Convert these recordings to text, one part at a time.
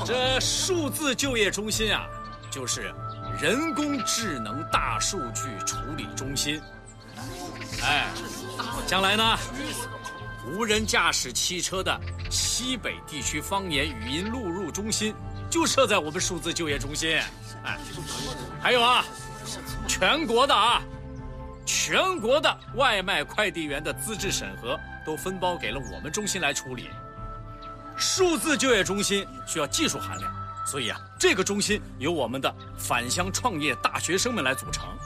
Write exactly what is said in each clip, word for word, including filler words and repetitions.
这数字就业中心啊，就是人工智能大数据处理中心。哎，将来呢，无人驾驶汽车的西北地区方言语音录入中心就设在我们数字就业中心。哎，还有啊，全国的啊，全国的外卖快递员的资质审核都分包给了我们中心来处理。数字就业中心需要技术含量，所以啊，这个中心由我们的返乡创业大学生们来组成。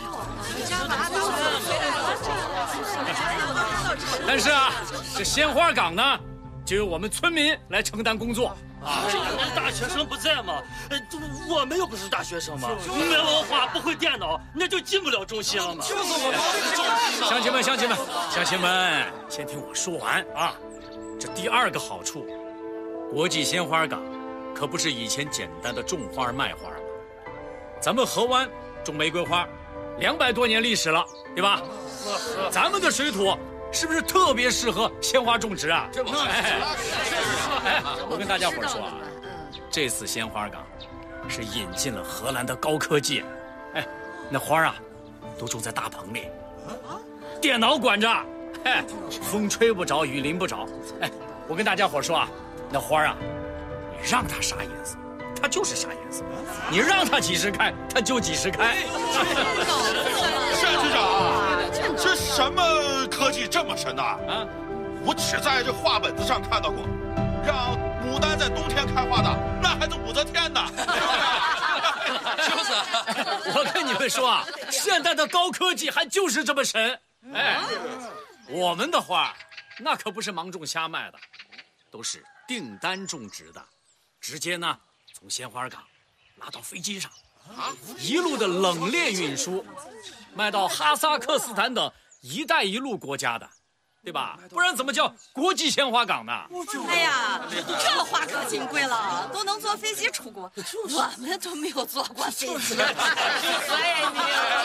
但是啊，这鲜花岗呢，就由我们村民来承担工作。 啊，大学生不在吗？呃，我们又不是大学生嘛，没文化不会电脑，那就进不了中心了嘛。 就是我们乡亲们，乡亲们，乡亲们，先听我说完啊。这第二个好处，国际鲜花岗可不是以前简单的种花卖花了，咱们河湾种玫瑰花，两百多年历史了，对吧？咱们的水土是不是特别适合鲜花种植啊？这不，哎，哎，我跟大家伙说啊，这次鲜花岗是引进了荷兰的高科技，哎，那花啊都种在大棚里，电脑管着，哎，风吹不着，雨淋不着。哎，我跟大家伙说啊，那花啊，你让它啥颜色，它就是啥颜色；你让它几时开，它就几时开。 单局长，这什么科技这么神呐？啊，我只在这画本子上看到过，让牡丹在冬天开花的，那还是武则天呢。 就是，我跟你们说啊，现在的高科技还就是这么神。哎，我们的花，那可不是盲种瞎卖的，都是订单种植的，直接呢从鲜花岗拉到飞机上，啊，一路的冷链运输，卖到哈萨克斯坦等“一带一路”国家的，对吧？不然怎么叫国际鲜花岗呢？ 哎呀，这花可金贵了，都能坐飞机出国，我们都没有坐过飞机。所以你，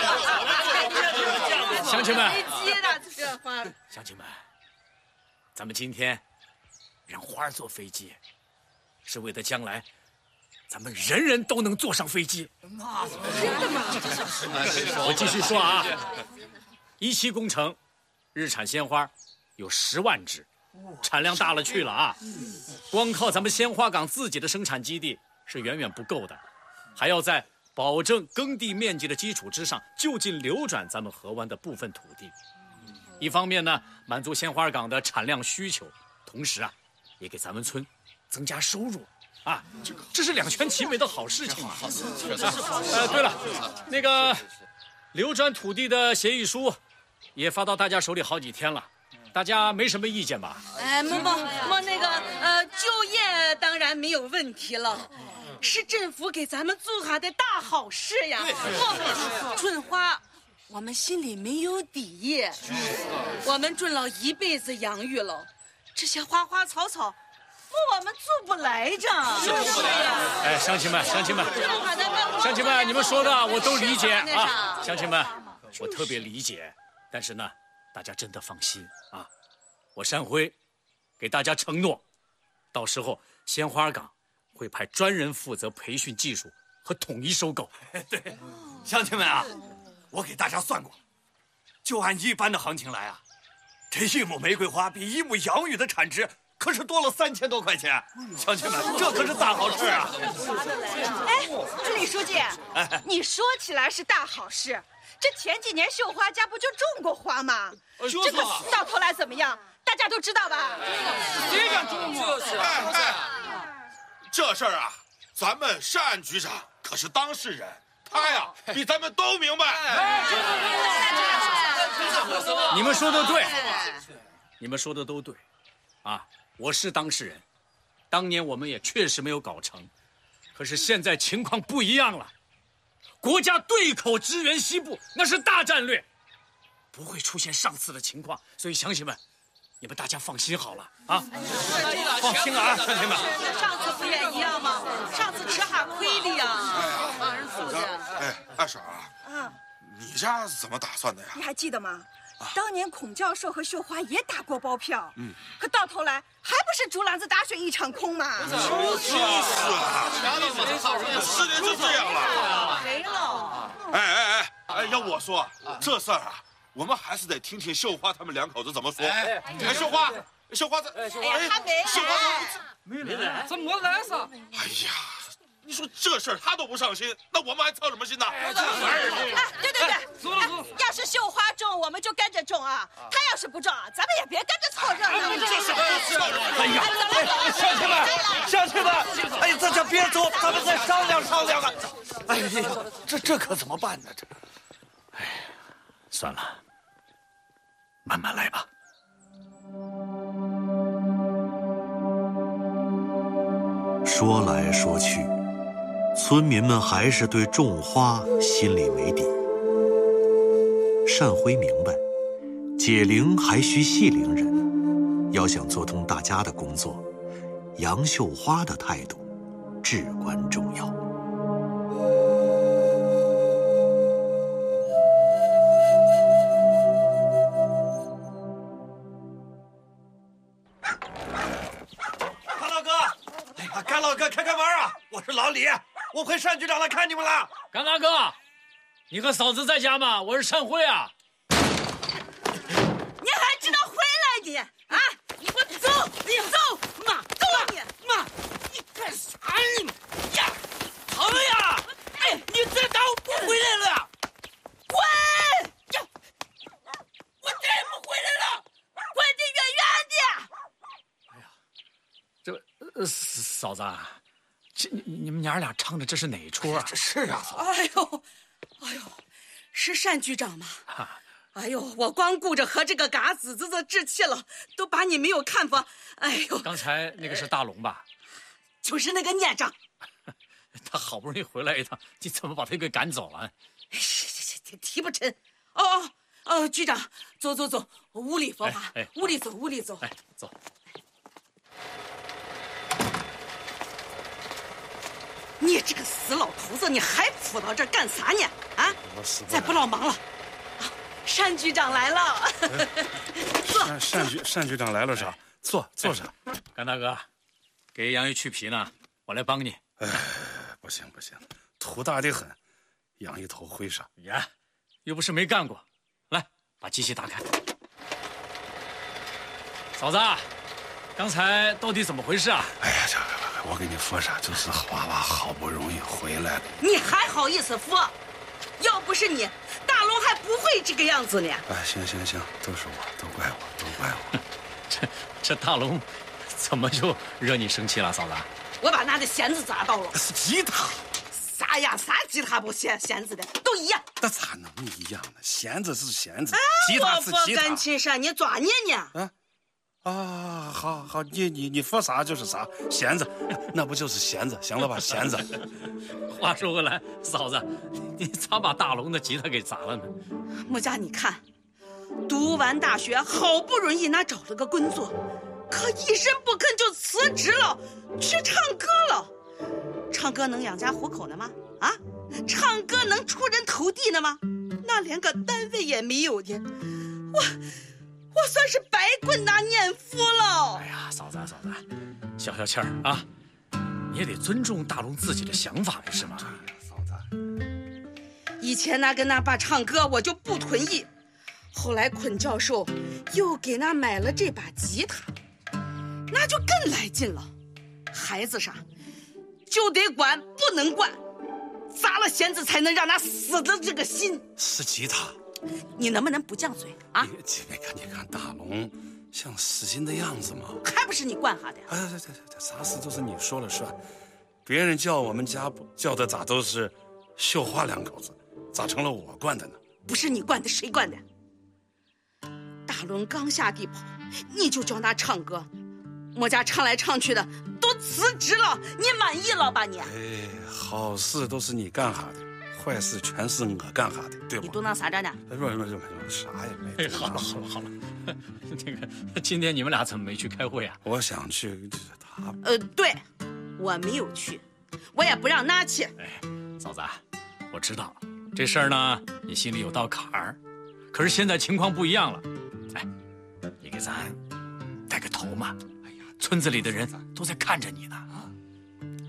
乡亲们， 飞机的这花， 乡亲们，咱们今天让花坐飞机，是为了将来咱们人人都能坐上飞机。真的吗？我继续说啊，一期工程，日产鲜花有十万只，产量大了去了啊！光靠咱们鲜花岗自己的生产基地是远远不够的，还要在保证耕地面积的基础之上，就近流转咱们河湾的部分土地。一方面呢，满足鲜花岗的产量需求，同时啊，也给咱们村增加收入。啊，这是两全其美的好事情嘛！呃，对了，那个流转土地的协议书也发到大家手里好几天了，大家没什么意见吧？ 哎，么么么，那个呃，就业当然没有问题了，是政府给咱们做下的大好事呀！么种花，我们心里没有底，我们种了一辈子养育了，这些花花草草。我们做不来着，是不是呀？ 哎，乡亲们，乡亲们，乡亲们，你们说的我都理解啊，乡亲们，我特别理解。但是呢，大家真的放心啊，我山辉给大家承诺，到时候鲜花岗会派专人负责培训技术和统一收购。 对，乡亲们啊，我给大家算过，就按一般的行情来啊，这一亩玫瑰花比一亩洋芋的产值可是多了三千多块钱，乡亲们，这可是大好事啊！ 哎，李书记，你说起来是大好事，这前几年绣花家不就种过花吗？这个到头来怎么样，大家都知道吧？ 谁敢种啊？就是哎哎，这事儿啊，咱们单局长可是当事人，他呀比咱们都明白。 你们说的对，你们说的都对，啊。我是当事人，当年我们也确实没有搞成，可是现在情况不一样了，国家对口支援西部那是大战略，不会出现上次的情况，所以乡亲们，你们大家放心好了啊，放心了啊，乡亲们。 上次不也一样吗？上次吃哈亏的呀，帮人付的。 哎，二婶啊，嗯，你家怎么打算的呀？ 你还记得吗？当年孔教授和绣花也打过包票，嗯，可到头来还不是竹篮子打水一场空嘛。 就是啊， 是的，是这样了。 没了。 哎哎哎哎，要我说这事儿啊，我们还是得听听绣花他们两口子怎么说。哎，绣花，绣花这， 哎呀，他没绣花没来， 怎么来噻？ 哎呀，你说这事儿他都不上心，那我们还操什么心呢？ 哎，对对对， 走了走了。 要是绣花种，我们就跟着种啊；他要是不种啊，咱们也别跟着凑热闹。 这什么事儿？ 哎呀，乡亲们，乡亲们，哎呀，大家别走，咱们再商量商量啊！哎呀，这这可怎么办呢？这， 哎，算了，慢慢来吧。 说来说去，村民们还是对种花心里没底。单辉明白，解铃还需系铃人，要想做通大家的工作，杨绣花的态度至关重要。 甘老哥，哎呀，甘老哥，开开门啊！我是老李，我陪单局长来看你们了。 甘大哥，你和嫂子在家吗？我是单辉啊。 你还知道回来你啊？你给我走！你走！妈，走你！ 妈，你干啥你呀？疼呀！哎，你再打我不回来了！ 滚！ 呀，我再也不回来了！ 滚得远远的！ 这呃，嫂子，这你你们娘俩唱的这是哪出啊？ 这是啊，嫂子。 哎呦，哎呦，是单局长吗？哎呦，我光顾着和这个嘎子子的置气了，都把你没有看法。哎呦， 刚才那个是大龙吧？ 就是那个孽障。 他好不容易回来一趟，你怎么把他给赶走了？ 是是是，提不成。哦哦哦，局长，走走走，屋里说话。哎，屋里走，屋里走。 哎，走。 你这个死老头子，你还扑到这儿干啥呢？啊！再不老忙了。啊，单局长来了。坐。 单局单局长来了是吧？坐坐上。 甘大哥，给杨玉去皮呢，我来帮你。 哎，不行不行，土大的很，养一头灰沙。 呀，又不是没干过。来，把机器打开。嫂子，刚才到底怎么回事啊？ 哎呀，这我跟你说啥，就是娃娃好不容易回来了。 你还好意思说？要不是你，大龙还不会这个样子呢。 哎，行行行，都是我，都怪我，都怪我。 这这大龙怎么就惹你生气了，嫂子？ 我把他的弦子砸到了。 是吉他。 啥呀？啥吉他不弦弦子的都一样。 那咋能一样呢？弦子是弦子， 啊、 吉他是吉他。 我不跟亲上，你抓你呢？ 啊啊，好好，你你你说啥就是啥，弦子，那不就是弦子？行了吧，弦子。 话说回来，嫂子，你咋把大龙的吉他给砸了呢？ 木家，你看，读完大学，好不容易那找了个工作，可一声不吭就辞职了，去唱歌了。唱歌能养家糊口呢吗？啊，唱歌能出人头地呢吗？那连个单位也没有的，我我算是白滚那年夫了。 哎呀，嫂子嫂子，消消气儿啊，你也得尊重大龙自己的想法，不是吗？ 嫂子， 以前那跟那爸唱歌，我就不同意，后来坤教授又给那买了这把吉他，那就更来劲了。孩子啥就得管，不能惯，砸了弦子才能让他死的这个心。 是吉他， 你能不能不犟嘴啊？ 你你看，你看大龙像死心的样子吗？ 还不是你惯下的？ 哎，这这这啥事都是你说了算，别人叫我们家叫的咋都是绣花两口子，咋成了我惯的呢？ 不是你惯的，谁惯的？大龙刚下地跑，你就叫他唱歌，我家唱来唱去的都辞职了，你满意了吧你？ 哎，好事都是你干哈的，坏事全是我干哈的，对吧？ 你嘟囔啥着呢？ 不不不不，啥也没。 哎，好了好了好了，那个今天你们俩怎么没去开会啊？ 我想去，他呃，对，我没有去，我也不让他去。 哎，嫂子，我知道这事儿呢，你心里有道坎儿，可是现在情况不一样了。哎，你给咱带个头嘛。村子里的人都在看着你呢。